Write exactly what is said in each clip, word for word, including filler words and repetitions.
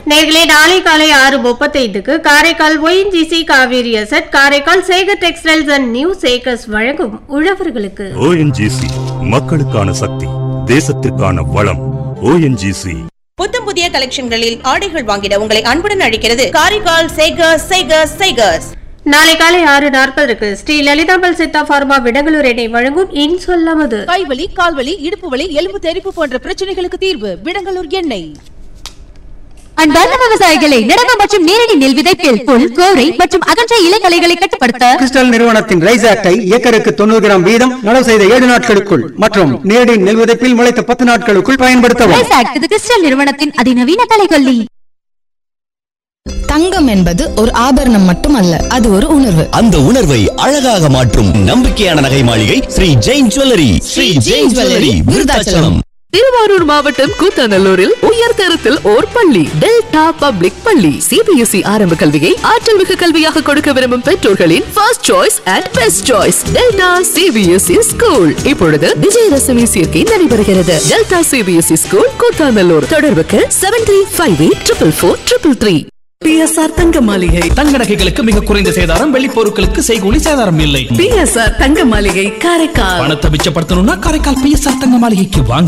நேர்களே நாளை காலை ஆறு முப்பத்தைந்துக்கு Karaikal ONGC Kaveri asset, Karaikal Sekar textiles and new Sekar's வழங்கும் உழவர்களுக்கு. ஓஎன்ஜிசி மக்களுக்கான சக்தி, தேசத்திற்கான வளம். ஓஎன்ஜிசி புத்தம் புதிய கலெக்ஷன்களில் ஆடைகள் வாங்கிட உங்களை அன்புடன் அழைக்கிறது காரைக்கால் சேகர்ஸ் சேகர்ஸ் சேகர்ஸ். நாளை காலை ஆறு நாற்பதுக்கு ஸ்ரீ லலிதாம்பல் சித்தா பார்மா விடங்களூர் எண்ணெய் வழங்கும் இன் சொல்லாமது. கைவலி, கால்வலி, இடுப்பு வலி, எலும்பு தெறிப்பு போன்ற பிரச்சனைகளுக்கு தீர்வு விடங்களூர் எண்ணெய். அன்பார்ந்த விவசாயிகளை, நடவு மற்றும் நேரடி நெல் விதைப்பில் புல், கோரை மற்றும் அகன்ற இலைகளைகளை கட்டுப்படுத்த கிறிஸ்டல் நிறுவனத்தின் ரைஸ் ஆக்டை ஏக்கருக்கு தொண்ணூறு கிராம் வீதம் நடவு செய்த ஏழு நாட்களுக்குள் மற்றும் நேரடி நெல் விதைப்பில் முளைத்த பத்து நாட்களுக்குள் பயன்படுத்தவும். ரைஸ் ஆக்ட் இது கிறிஸ்டல் நிறுவனத்தின் அதிநவீன கலைகொல்லி. தங்கம் என்பது ஒரு ஆபரணம் மட்டுமல்ல, அது ஒரு உணர்வு. அந்த உணர்வை அழகாக மாற்றும் நம்பிக்கையான நகை மாளிகை ஸ்ரீ ஜெயின் ஜுவல்லரி. ஸ்ரீ ஜெயின் ஜுவல்லரி, விருதாச்சலம். திருவாரூர் மாவட்டம் கூத்தாநல்லூரில் உயர்தரத்தில் ஓர் பள்ளி, டெல்டா பப்ளிக் பள்ளி. சிபிஎஸ்இ ஆரம்ப கல்வியை ஆற்றல் மிகு கல்வியாக கொடுக்க விரும்பும் பெற்றோர்களின் first choice and best choice delta CBSE school. இப்பொழுது விஜயதசமி சேர்க்கை நடைபெறுகிறது. Delta CBSE school Koothanallur. தொடர்புக்கு seven three five eight triple four triple three. PSR தங்க மாளிகை. தங்க நகைகளுக்கு மிக குறைந்த சேதாரம், வெள்ளி பொருட்களுக்கு செய்கூலி சேதாரம் இல்லை. பிஎஸ்ஆர் தங்க மாளிகை, காரைக்கால். பணத்தை மிச்சப்படுத்தணும்னா காரைக்கால் பிஎஸ்ஆர் தங்க மாளிகைக்கு வாங்க.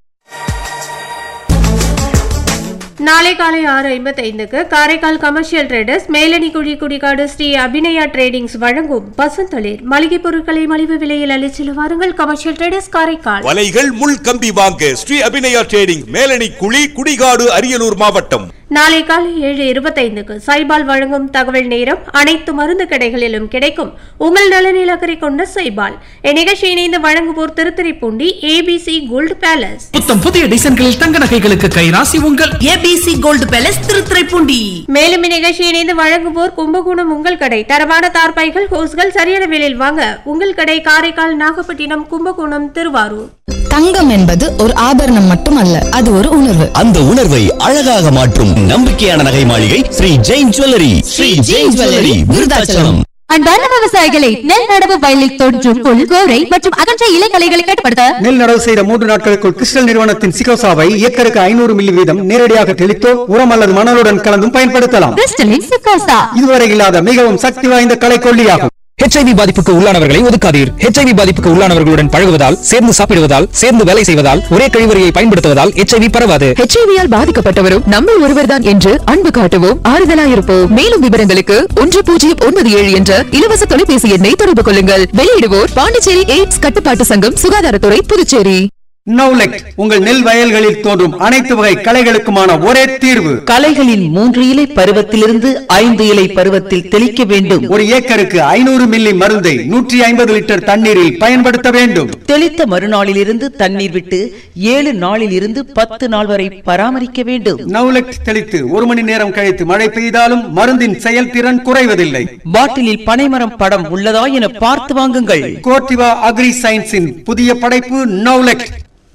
நாளை காலை ஆறு ஐம்பத்தி ஐந்துக்கு காரைக்கால் கமர்ஷியல் ட்ரேடர்ஸ் மேலணி குழி குடிகாடு ஸ்ரீ அபிநயா ட்ரேடிங்ஸ் வழங்கும் பசந்தளிர் மளிகை பொருட்களை மலிவு விலையில் அளிச்சில வாருங்கள். Commercial traders Karaikal. வலைகள் முள் கம்பி வாங்க ஸ்ரீ அபிநயா ட்ரேடிங், மேலணி குழி குடிகாடு, அரியலூர் மாவட்டம். நாளை காலை ஏழு இருபத்தைந்துக்கு சைபால் வழங்கும் தகவல் நேரம். அனைத்து மருந்து கடைகளிலும் கிடைக்கும் உங்கள் நலனில் அக்கறை கொண்ட சைபால். இந்நிகழ்ச்சியை இணைந்து வழங்குவோர் திருத்துறைப்பூண்டி ஏபிசி கோல்டு பேலஸ். புத்தம் புதிய டிசைன்களில் தங்க நகைகளுக்கு கைராசி உங்கள் ஏபிசி கோல்டு பேலஸ் திருத்துறைப்பூண்டி. மேலும் இந்நிகழ்ச்சியை இணைந்து வழங்குவோர் கும்பகோணம் உங்கள் கடை. தரமான தார்பாய்கள், ஹோஸ்கள் சரியான விலையில் வாங்க உங்கள் கடை காரைக்கால், நாகப்பட்டினம், கும்பகோணம், திருவாரூர். தங்கம் என்பது ஒரு ஆபரணம் மட்டுமல்ல, அது ஒரு உணர்வு. அந்த உணர்வை அழகாக மாற்றும் நம்பிக்கையான நகை மாளிகை ஸ்ரீ ஜெயின் ஜுவல்லரி. ஸ்ரீ ஜெயின் ஜுவல்லரி, விருதாச்சலம். அன்பார்ந்த விவசாயிகளை, நெல் நடவு வயலில் தோன்றும் புல், கோரை மற்றும் அகன்ற இலைகளைகளை கட்டுப்படுத்த நெல் நடவு செய்த மூன்று நாட்களுக்குள் கிறிஸ்டல் நிறுவனத்தின் சிகோசாவை ஏக்கருக்கு ஐநூறு மில்லி வீதம் நேரடியாக தெளித்தோ உரம் அல்லது மணலுடன் கலந்தும் பயன்படுத்தலாம். கிறிஸ்டலின் சிகோசா இதுவரை இல்லாத மிகவும் சக்தி வாய்ந்த கலைக்கொல்லியாகும். ஹெச்ஐவி பாதிப்புக்கு உள்ளானவர்களை ஒதுக்காதீர். ஹெச்ஐவி பாதிப்புக்கு உள்ளானவர்களுடன் பழகுவதால், சேர்ந்து சாப்பிடுவதால், சேர்ந்து வேலை செய்வதால், ஒரே கழிவறையை பயன்படுத்துவதால் ஹெச்ஐவி பரவாது. ஹெச்ஐவியால் பாதிக்கப்பட்டவரும் நம்ம ஒருவர்தான் என்று அன்பு காட்டுவோம், ஆறுதலாயிருப்போம். மேலும் விவரங்களுக்கு ஒன்று பூஜ்ஜியம் ஒன்பது ஏழு என்ற இலவச தொலைபேசி எண்ணை தொடர்பு கொள்ளுங்கள். வெளியிடுவோர் பாண்டிச்சேரி எய்ட்ஸ் கட்டுப்பாட்டு சங்கம், சுகாதாரத்துறை, புதுச்சேரி. நௌலெக்ட் உங்கள் நெல் வயல்களில் தோன்றும் அனைத்து வகை களைகளுக்குமான ஒரே தீர்வு. களைகளின் மூன்று இலை பருவத்திலிருந்து ஐந்து இலை பருவத்தில் தெளிக்க வேண்டும். ஒரு ஏக்கருக்கு ஐநூறு மில்லி மருந்தை நூற்றி ஐம்பது லிட்டர் தண்ணீரில் பயன்படுத்த வேண்டும். தெளித்த மறுநாளில் இருந்து தண்ணீர் விட்டு ஏழு நாளில் இருந்து பத்து நாள் வரை பராமரிக்க வேண்டும். நௌலெக்ட் தெளித்து ஒரு மணி நேரம் கழித்து மழை பெய்தாலும் மருந்தின் செயல்திறன் குறைவதில்லை. பாட்டிலில் பனைமரம் படம் உள்ளதா என பார்த்து வாங்குங்கள். கோர்டிவா அக்ரி சயின்ஸின் புதிய படைப்பு நௌலெக்ட்.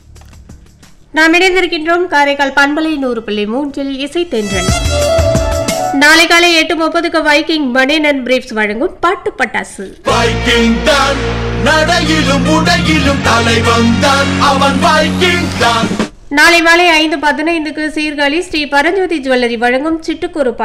நாம் இணைந்திருக்கின்றோம் காரைக்கால் பண்பலை நூறு புள்ளி மூன்றில் இசை தென்றல். நாளை காலை எட்டு முப்பதுக்கு வைக்கிங் பனியன் அண்ட் பிரீப்ஸ் வழங்கும் பாட்டு பட்டாசு. வைக்கிங் தான் நடையிலும் உடையிலும் தலைவன் தான், அவன் வைக்கிங் தான். நாளை மாலை ஐந்து பதினைந்துக்கு சீர்காழி ஸ்ரீ பரஞ்சோதி ஜுவல்லரி வழங்கும் சிட்டுக்குரு